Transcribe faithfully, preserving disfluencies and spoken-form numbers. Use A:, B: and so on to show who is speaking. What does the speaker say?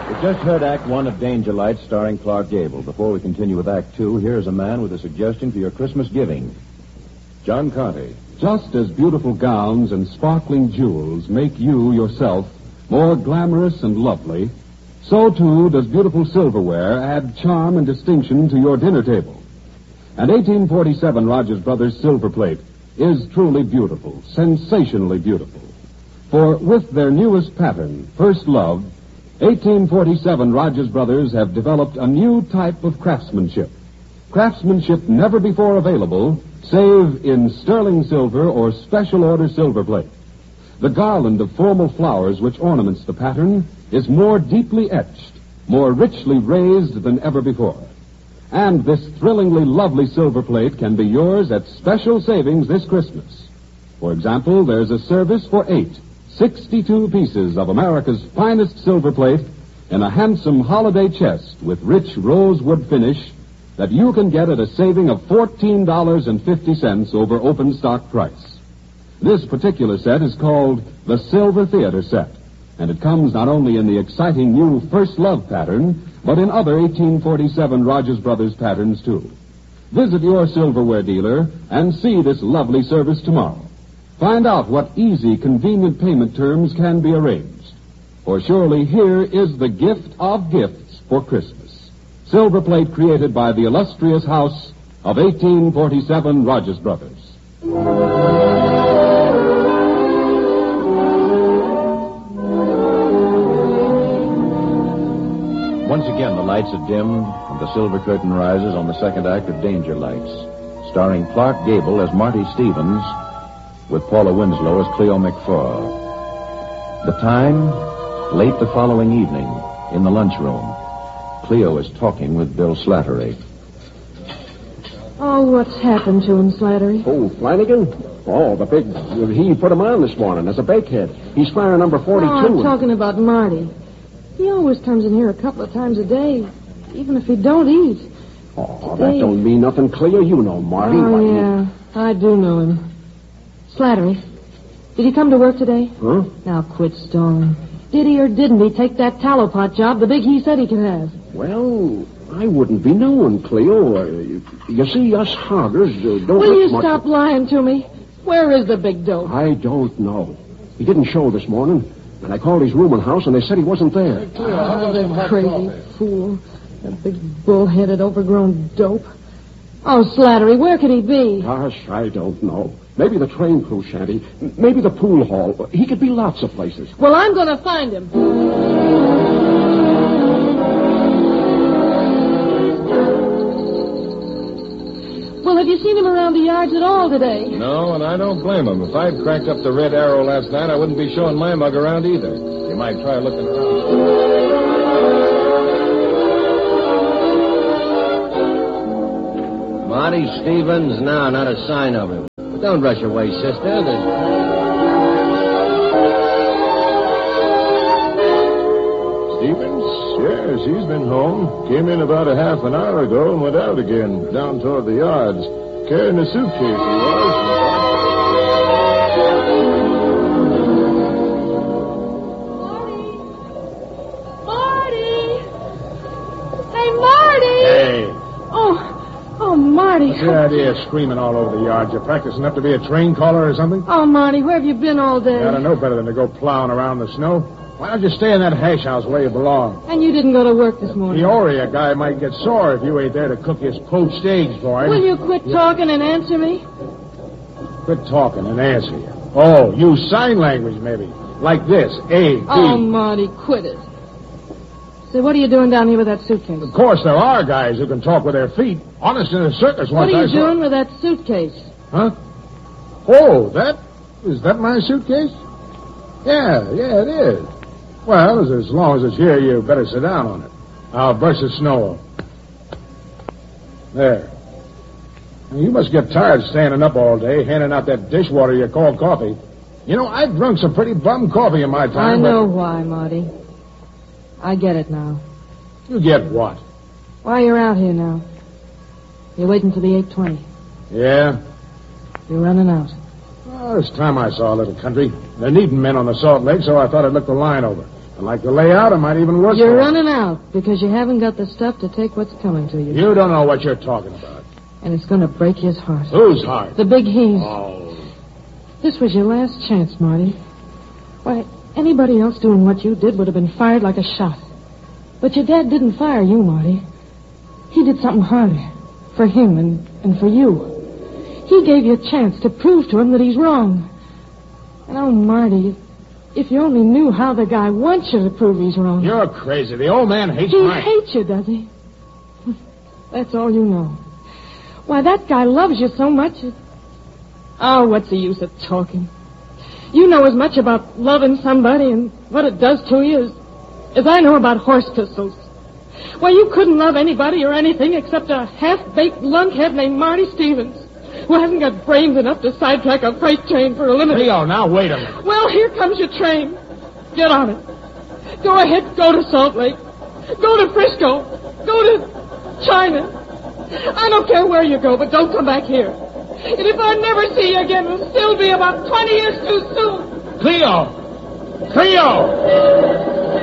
A: We just heard Act One of Danger Lights starring Clark Gable. Before we continue with Act Two, here's a man with a suggestion for your Christmas giving. John Conte.
B: Just as beautiful gowns and sparkling jewels make you, yourself, more glamorous and lovely, so too does beautiful silverware add charm and distinction to your dinner table. And eighteen forty-seven Rogers Brothers Silver Plate is truly beautiful, sensationally beautiful. For with their newest pattern, First Love, eighteen forty-seven Rogers Brothers have developed a new type of craftsmanship. Craftsmanship never before available, save in sterling silver or special order silver plate. The garland of formal flowers which ornaments the pattern is more deeply etched, more richly raised than ever before. And this thrillingly lovely silver plate can be yours at special savings this Christmas. For example, there's a service for eight, sixty-two pieces of America's finest silver plate in a handsome holiday chest with rich rosewood finish that you can get at a saving of fourteen dollars and fifty cents over open stock price. This particular set is called the Silver Theater Set, and it comes not only in the exciting new First Love pattern, but in other eighteen forty-seven Rogers Brothers patterns, too. Visit your silverware dealer and see this lovely service tomorrow. Find out what easy, convenient payment terms can be arranged. For surely here is the gift of gifts for Christmas. Silver plate created by the illustrious house of eighteen forty-seven Rogers Brothers.
A: Once again, the lights are dimmed and the silver curtain rises on the second act of Danger Lights, starring Clark Gable as Marty Stevens with Paula Winslow as Cleo McFaw. The time, late the following evening, in the lunchroom. Cleo is talking with Bill Slattery.
C: Oh, what's happened to him, Slattery?
D: Oh, Flanagan? Oh, the big... He put him on this morning as a bakehead. He's fire number forty-two.
C: Oh, I'm talking about Marty. He always comes in here a couple of times a day, even if he don't eat.
D: Oh,
C: Today...
D: that don't mean nothing, Cleo. You know Marty.
C: Oh,
D: Why,
C: yeah, I do know him. Slattery, did he come to work today?
D: Huh?
C: Now, quit stalling. Did he or didn't he take that tallow pot job, the big he said he could have?
D: Well, I wouldn't be knowing, Cleo. Uh, you, you see, us hoggers uh, don't...
C: Will you
D: much...
C: stop lying to me? Where is the big dope?
D: I don't know. He didn't show this morning, and I called his rooming house, and they said he wasn't there.
C: Oh, the crazy fool. That big bull-headed, overgrown dope. Oh, Slattery, where could he be?
D: Gosh, I don't know. Maybe the train crew shanty. Maybe the pool hall. He could be lots of places.
C: Well, I'm going to find him. Well, have you seen him around the yards at all today?
E: No, and I don't blame him. If I'd cracked up the Red Arrow last night, I wouldn't be showing my mug around either. You might try looking around.
F: Marty Stevens? No, not a sign of him. But don't rush away, sister. There's...
E: Stevens? Yes, he's been home. Came in about a half an hour ago and went out again, down toward the yards. Carrying a suitcase, he was.
C: Marty.
E: What's the idea of screaming all over the yard? You practicing up to be a train caller or something?
C: Oh, Marty, where have you been all day?
E: I don't know better than to go plowing around the snow. Why don't you stay in that hash house where you belong?
C: And you didn't go to work this morning.
E: Peoria guy might get sore if you ain't there to cook his poached eggs for him.
C: Will you quit talking and answer me?
E: Quit talking and answer you. Oh, use sign language, maybe. Like this, A, B.
C: Oh, Marty, quit it. Say, what are you doing down here with that suitcase?
E: Of course, there are guys who can talk with their feet. Honest in a circus
C: What
E: once
C: are you
E: I saw...
C: doing with that suitcase?
E: Huh? Oh, that? Is that my suitcase? Yeah, yeah, it is. Well, as, as long as it's here, you better sit down on it. I'll brush the snow off. There. Now, you must get tired standing up all day, handing out that dishwater you call coffee. You know, I've drunk some pretty bum coffee in my time.
C: I know
E: but...
C: why, Marty. I get it now.
E: You get what?
C: Why you're out here now. You're waiting for the eight twenty.
E: Yeah?
C: You're running out.
E: Well, it's time I saw a little country. They're needing men on the Salt Lake, so I thought I'd look the line over. I like the layout. I might even work
C: You're
E: for it.
C: running out because you haven't got the stuff to take what's coming to you.
E: You don't know what you're talking about.
C: And it's going to break his heart.
E: Whose heart?
C: The big he's.
E: Oh.
C: This was your last chance, Marty. Why, anybody else doing what you did would have been fired like a shot. But your dad didn't fire you, Marty. He did something harder. For him and, and for you. He gave you a chance to prove to him that he's wrong. And oh, Marty, if you only knew how the guy wants you to prove he's wrong.
E: You're crazy. The old man hates
C: He
E: Mike.
C: hates you, does he? That's all you know. Why, that guy loves you so much. It... Oh, what's the use of talking? You know as much about loving somebody and what it does to you as, as I know about horse pistols. Why, you couldn't love anybody or anything except a half-baked lunkhead named Marty Stevens, who hasn't got brains enough to sidetrack a freight train for a limited...
E: Leo, now wait a minute.
C: Well, here comes your train. Get on it. Go ahead, go to Salt Lake. Go to Frisco. Go to China. I don't care where you go, but don't come back here. And if I never see you again, it'll still be about twenty years too soon.
E: Cleo! Cleo!